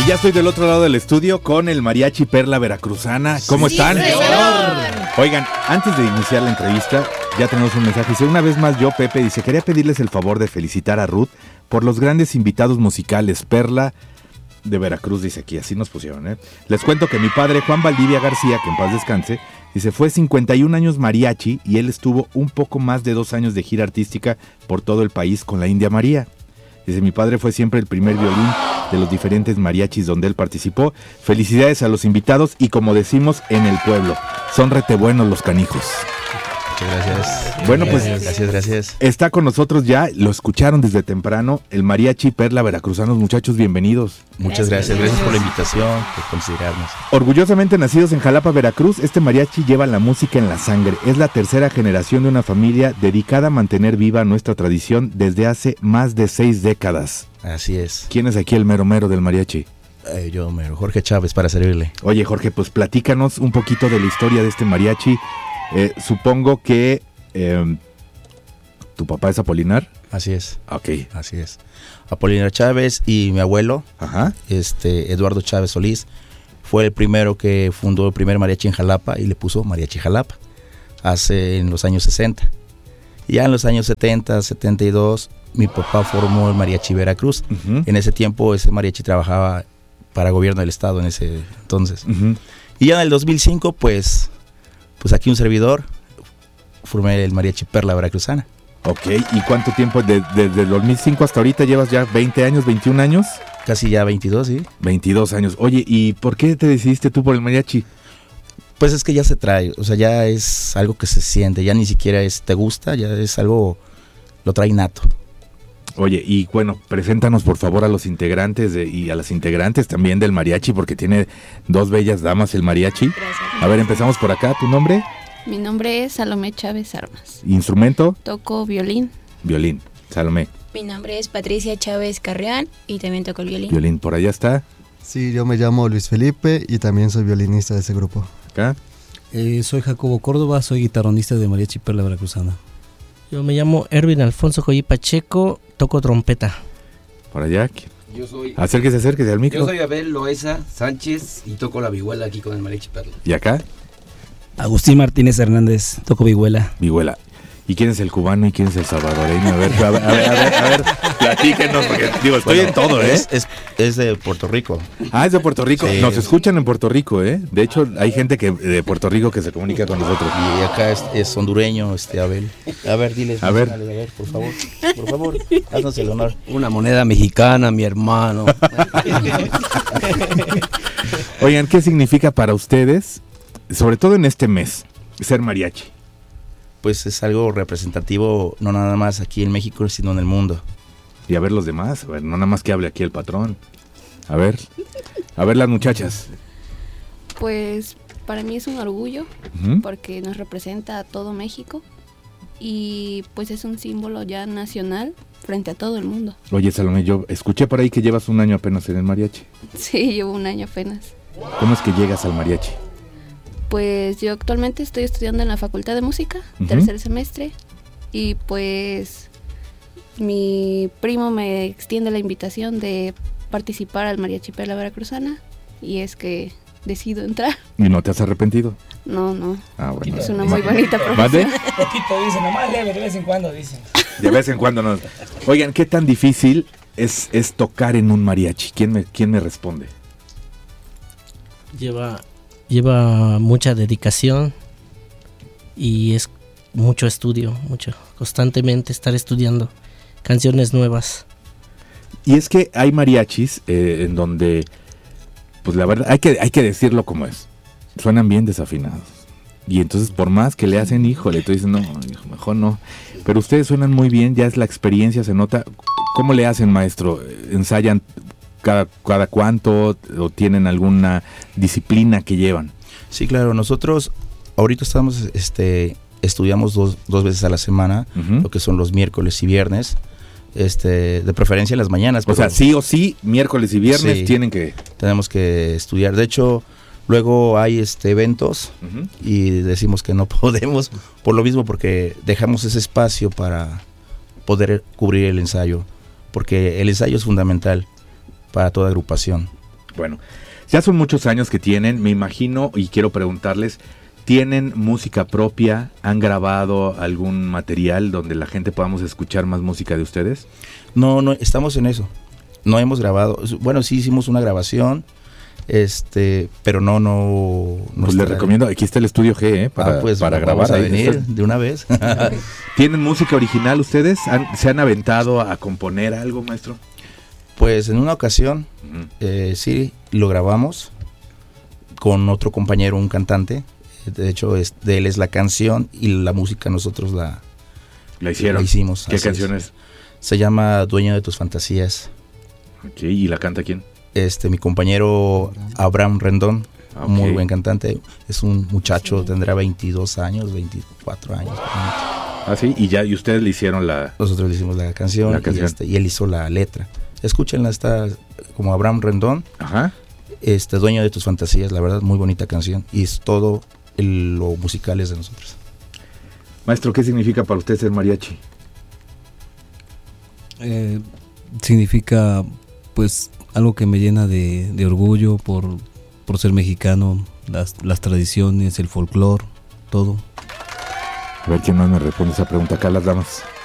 Y ya estoy del otro lado del estudio con el Mariachi Perla Veracruzana. ¿Cómo están? Señor. Oigan, antes de iniciar la entrevista, ya tenemos un mensaje. Dice, una vez más yo, Pepe, dice, quería pedirles el favor de felicitar a Ruth por los grandes invitados musicales. Perla de Veracruz, dice aquí, así nos pusieron, ¿eh? Les cuento que mi padre, Juan Valdivia García, que en paz descanse, dice, fue 51 años mariachi y él estuvo un poco más de 2 años de gira artística por todo el país con la India María. Dice, mi padre fue siempre el primer violín de los diferentes mariachis donde él participó. Felicidades a los invitados y como decimos en el pueblo, son rete buenos los canijos. Muchas gracias. Bueno, pues Gracias. está con nosotros ya, lo escucharon desde temprano, el Mariachi Perla Veracruzanos. Muchachos, bienvenidos. Muchas gracias por la invitación, por considerarnos. Orgullosamente nacidos en Jalapa, Veracruz, este mariachi lleva la música en la sangre. Es la tercera generación de una familia dedicada a mantener viva nuestra tradición desde hace más de 6 décadas. Así es. ¿Quién es aquí el mero mero del mariachi? Yo, Jorge Chávez, para servirle. Oye, Jorge, pues platícanos un poquito de la historia de este mariachi. Supongo que tu papá es Apolinar. Así es. Ok. Así es. Apolinar Chávez y mi abuelo, Ajá. Eduardo Chávez Solís, fue el primero que fundó el primer mariachi en Jalapa y le puso Mariachi Jalapa, en los años 60. Y ya en los años 70, 72, mi papá formó el Mariachi Veracruz. Uh-huh. En ese tiempo ese mariachi trabajaba para gobierno del estado en ese entonces. Uh-huh. Y ya en el 2005, pues aquí un servidor, formé el Mariachi Perla Veracruzana. Ok, ¿y cuánto tiempo? Desde el 2005 hasta ahorita llevas ya 20 años, 21 años. Casi ya 22, ¿sí? 22 años. Oye, ¿y por qué te decidiste tú por el mariachi? Pues es que ya se trae, o sea, ya es algo que se siente, ya ni siquiera te gusta, ya es algo, lo trae nato. Oye, y bueno, preséntanos por favor a los integrantes y a las integrantes también del mariachi, porque tiene 2 bellas damas el mariachi. Gracias. A ver, empezamos por acá. ¿Tu nombre? Mi nombre es Salomé Chávez Armas. ¿Instrumento? Toco violín. Violín. Salomé. Mi nombre es Patricia Chávez Carreán y también toco el violín. Violín. Por allá está. Sí, yo me llamo Luis Felipe y también soy violinista de ese grupo. Acá. Soy Jacobo Córdoba, soy guitarronista de Mariachi Perla Veracruzana. Yo me llamo Erwin Alfonso Joyi Pacheco, toco trompeta. Por allá. Yo soy, Acérquese al micro. yo soy Abel Loesa Sánchez y toco la vihuela aquí con el Mariachi Perla. ¿Y acá? Agustín Martínez Hernández, toco vihuela. Vihuela. ¿Y quién es el cubano y quién es el salvadoreño? A ver, platíquenos, porque digo, estoy en todo, ¿eh? Es de Puerto Rico. Ah, es de Puerto Rico. Sí. Nos escuchan en Puerto Rico, ¿eh? De hecho, hay gente de Puerto Rico que se comunica con nosotros. Y acá es hondureño, Abel. A ver, diles. A ver. Por favor, haznos el honor. Una moneda mexicana, mi hermano. Oigan, ¿qué significa para ustedes, sobre todo en este mes, ser mariachi? Pues es algo representativo, no nada más aquí en México, sino en el mundo. Y a ver los demás, a ver, no nada más que hable aquí el patrón. A ver las muchachas. Pues para mí es un orgullo Ujú. porque nos representa a todo México y pues es un símbolo ya nacional frente a todo el mundo. Oye, Salomé, yo escuché por ahí que llevas 1 año apenas en el mariachi. Sí, llevo 1 año apenas. ¿Cómo es que llegas al mariachi? Pues yo actualmente estoy estudiando en la Facultad de Música, Ujú. 3er semestre, y pues mi primo me extiende la invitación de participar al Mariachi Perla Veracruzana y es que decido entrar. ¿Y no te has arrepentido? No, Ah, bueno. es una muy bonita ¿Mande? profesión. Poquito dicen, nomás leve, de vez en cuando dicen. De vez en cuando no. Oigan, ¿qué tan difícil es tocar en un mariachi? ¿Quién me responde? Lleva mucha dedicación y es mucho estudio, constantemente estar estudiando canciones nuevas. Y es que hay mariachis en donde, pues la verdad, hay que decirlo como es. Suenan bien desafinados. Y entonces por más que le hacen, híjole, tú dices, no, hijo, mejor no. Pero ustedes suenan muy bien, ya es la experiencia, se nota. ¿Cómo le hacen, maestro? ¿Ensayan cada cuánto o tienen alguna disciplina que llevan? Sí, claro, nosotros ahorita estamos, estudiamos dos veces a la semana, Uh-huh. lo que son los miércoles y viernes, de preferencia en las mañanas. O sea, sí o sí, miércoles y viernes Sí. tienen que... Tenemos que estudiar. De hecho, luego hay eventos Uh-huh. y decimos que no podemos, por lo mismo, porque dejamos ese espacio para poder cubrir el ensayo, porque el ensayo es fundamental para toda agrupación. Bueno, ya son muchos años que tienen, me imagino, y quiero preguntarles, ¿tienen música propia? ¿Han grabado algún material donde la gente podamos escuchar más música de ustedes? No, estamos en eso. No hemos grabado. Bueno, sí hicimos una grabación, pero no. Pues les recomiendo, aquí está el estudio G, para grabar. A venir de una vez. ¿Tienen música original ustedes? ¿Se han aventado a componer algo, maestro? Pues en una ocasión, sí, lo grabamos con otro compañero, un cantante. De hecho, de él es la canción y la música nosotros la hicieron. La hicimos. ¿Qué canción es? Se llama Dueño de tus fantasías. Ok, ¿y la canta quién? Mi compañero Abraham Rendón, muy buen cantante. Es un muchacho, tendrá 22 años, 24 años. Ah, sí, y ustedes le hicieron Nosotros le hicimos la canción. Y él hizo la letra. Escúchenla, está como Abraham Rendón. Ajá. Dueño de tus fantasías, la verdad, muy bonita canción. Y es todo lo musical es de nosotros. Maestro, ¿qué significa para usted ser mariachi? Significa, pues, algo que me llena de orgullo por ser mexicano, las tradiciones, el folclore, todo. A ver quién más me responde esa pregunta. Acá las damas.